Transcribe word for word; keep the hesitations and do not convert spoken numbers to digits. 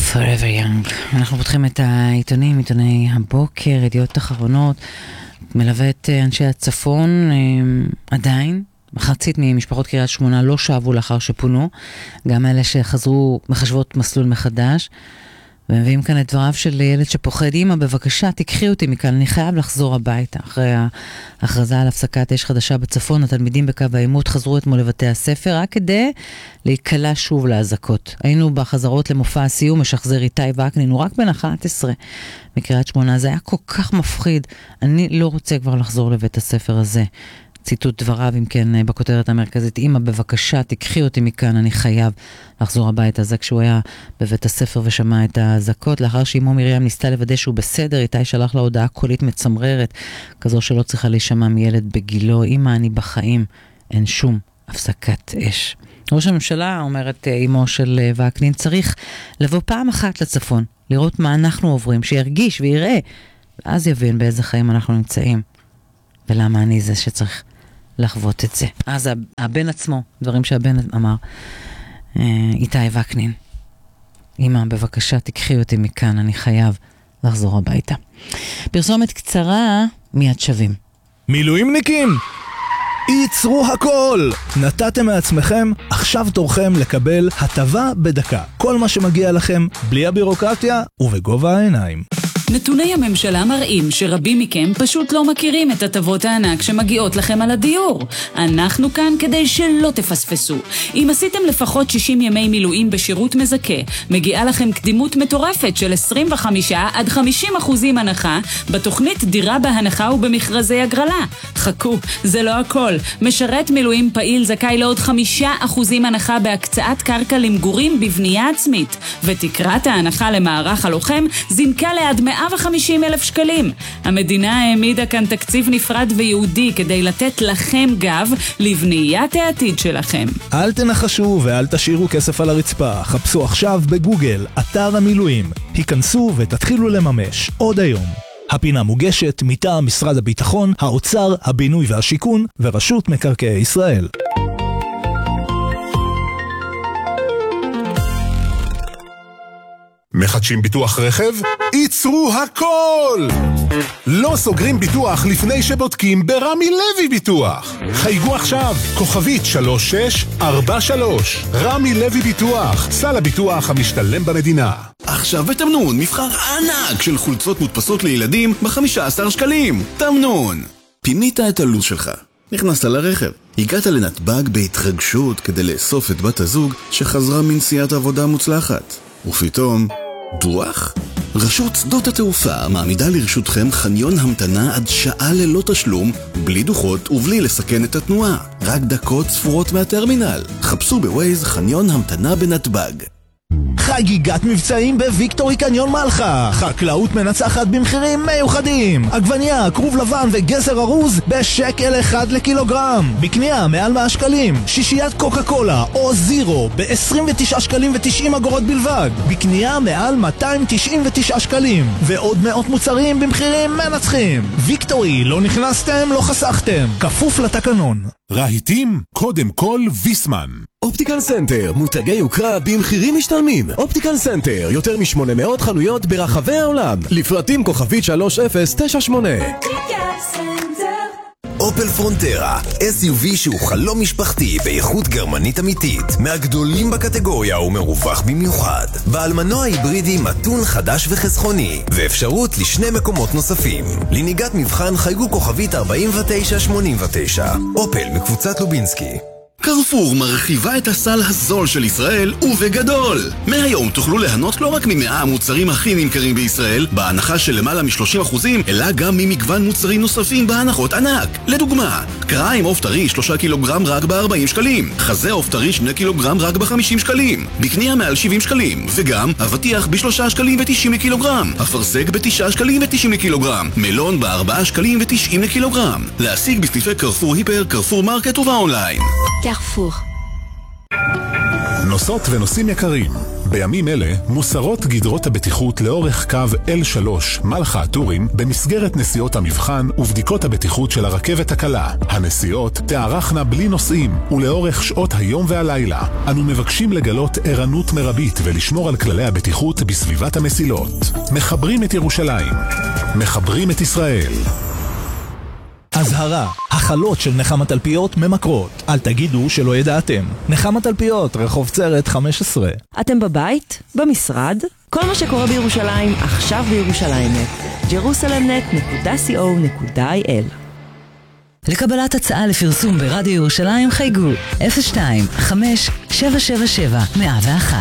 Forever Young. אנחנו פותחים את העיתונים, עיתוני הבוקר, ידיעות אחרונות, מלווה את אנשי הצפון עדיין. מחצית ממשפחות קריית שמונה לא שבו לאחר שפונו, גם אלה שחזרו מחשבות מסלול מחדש, ומביאים כאן את דבריו של ילד שפוחד, אמא בבקשה תקחי אותי מכאן, אני חייב לחזור הביתה. אחרי ההכרזה על הפסקת אש חדשה בצפון, התלמידים בקו העימות חזרו אתמול לבתי הספר רק כדי להיקלע שוב להזקות. היינו בחזרות למופע הסיום, משחזר איתי וקנין, הוא רק בן אחת עשרה מקריית שמונה, זה היה כל כך מפחיד, אני לא רוצה כבר לחזור לבית הספר הזה. ציטוט דבריו, אם כן, בכותרת המרכזית, אמא בבקשה תקחי אותי מכאן, אני חייב לחזור הביתה. זה כשהוא היה בבית הספר ושמע את הזקות, לאחר שאמו מרים ניסתה לוודא שהוא בסדר, איתי שלח לה הודעה קולית מצמררת, כזו שלא צריכה להישמע מילד בגילו, אמא אני בחיים, אין שום הפסקת אש. ראש הממשלה, אומרת אמו של וקנין, צריך לבוא פעם אחת לצפון, לראות מה אנחנו עוברים, שירגיש ויראה, ואז יבין באיזה חיים אנחנו נמצאים, ולמה אני זה שצריך לחוות את זה. אז הבן עצמו, דברים שהבן אמר, איתי וקנין, אמא בבקשה תקחי אותי מכאן, אני חייב לחזור הביתה. פרסומת קצרה, מיד שווים. מילואימניקים, ייצרו הכל! נתתם מעצמכם, עכשיו תורכם לקבל הטבה בדקה. כל מה שמגיע לכם, בלי הבירוקרטיה ובגובה העיניים. נתוני הממשלה מראים שרבים מכם פשוט לא מכירים את הטבות הענק שמגיעות לכם על הדיור. אנחנו כאן כדי שלא תפספסו. אם עשיתם לפחות שישים ימי מילואים בשירות מזכה, מגיעה לכם קדימות מטורפת של עשרים וחמישה עד חמישים אחוזים הנחה בתוכנית דירה בהנחה ובמכרזי הגרלה. חכו, זה לא הכל. משרת מילואים פעיל זכאי לעוד חמישה אחוזים הנחה בהקצאת קרקע למגורים בבנייה עצמית, ותקרת ההנחה למערך הלוחם זינקה ליד מאה וחמישים אלף שקלים. המדינה העמידה כאן תקציב נפרד ויהודי כדי לתת לכם גב לבניית העתיד שלכם. אל תנחשו ואל תשאירו כסף על הרצפה. חפשו עכשיו בגוגל אתר המילואים. היכנסו ותתחילו לממש עוד היום. הפינה מוגשת מטעם משרד הביטחון, האוצר, הבינוי והשיכון ורשות מקרקעי ישראל. מחדשים ביטוח רכב? ייצרו הכל! לא סוגרים ביטוח לפני שבודקים ברמי לוי ביטוח. חייגו עכשיו, כוכבית שלוש שש ארבע שלוש. רמי לוי ביטוח, סל הביטוח המשתלם במדינה. עכשיו בתמנון, מבחר ענק של חולצות מודפסות לילדים ב-חמישה עשר שקלים. תמנון. פינית את הלו"ז שלך. נכנסת לרכב. הגעת לנתב"ג בהתרגשות כדי לאסוף את בת הזוג שחזרה מנסיעת עבודה מוצלחת. ופתאום, דוח? רשות שדות התעופה מעמידה לרשותכם חניון המתנה עד שעה ללא תשלום, בלי דוחות ובלי לסכן את התנועה. רק דקות ספורות מהטרמינל. חפשו בווייז חניון המתנה בנתב"ג. חגיגת מבצעים בוויקטורי קניון מלחה. חקלאות מנצחת במחירים מיוחדים. עגבניה, כרוב לבן וגזר ארוז בשקל אחד לקילוגרם. בקנייה מעל מאה שקלים. שישיית קוקה קולה או זירו ב-עשרים ותשעה שקלים ו-תשעים אגורות בלבד. בקנייה מעל מאתיים תשעים ותשעה שקלים. ועוד מאות מוצרים במחירים מנצחים. ויקטורי, לא נכנסתם, לא חסכתם. כפוף לתקנון. רהיטים, קודם כל ויסמן. אופטיקל סנטר, מותגי יוקרה במחירים משתלמים. אופטיקל סנטר, יותר מ-שמונה מאות חנויות ברחבי העולם. לפרטים כוכבית שלוש אפס תשע שמונה. אופל פרונטרה, אס יו וי שהוא חלום משפחתי באיכות גרמנית אמיתית, מהגדולים בקטגוריה ומרווח במיוחד. בעל מנוע היברידי מתון חדש וחסכוני, ואפשרות לשני מקומות נוספים. לנהיגת מבחן חייגו כוכבית ארבעים ותשע שמונים ותשע. אופל מקבוצת לובינסקי. קרפור מרחיבה את הסל הזול של ישראל ובגדול. מהיום תוכלו ליהנות לא רק ממאה המוצרים הכי נמכרים בישראל בהנחה של למעלה מ-שלושים אחוזים, אלא גם ממגוון מוצרים נוספים בהנחות ענק. לדוגמה, קריים עוף טרי שלושה קילוגרם רק ב-ארבעים שקלים, חזה עוף טרי שני קילוגרם רק ב-חמישים שקלים, בקנייה מעל שבעים שקלים, וגם אבטיח ב-שלושה שקלים ותשעים לקילוגרם, אפרסק ב-תשעה שקלים ותשעים לקילוגרם, מלון ב-ארבעה שקלים ותשעים לקילוגרם. להשיג בסניפי קרפור היפר, קרפור מרקט ובאונליין. קרפור. נוסעות ונוסעים יקרים, בימים אלה מוסרות גדרות הבטיחות לאורך קו אל שלוש מלחה הטורים במסגרת נסיעות המבחן ובדיקות הבטיחות של הרכבת הקלה. הנסיעות תארכנה בלי נוסעים ולאורך שעות היום והלילה. אנו מבקשים לגלות ערנות מרבית ולשמור על כללי הבטיחות בסביבת המסילות. מחברים את ירושלים, מחברים את ישראל. אזהרה, החלות של נחמה תלפיות ממכרות. אל תגידו שלא ידעתם. נחמה תלפיות, רחוב צרת חמש עשרה. אתם בבית? במשרד? כל מה שקורה בירושלים, עכשיו בירושלים נט. ג'רוסלם נט נקודה סי או נקודה איי אל. לקבלת הצעה לפרסום ברדיו ירושלים חייגו אפס שתיים חמש שבע שבע שבע מאה ואחת.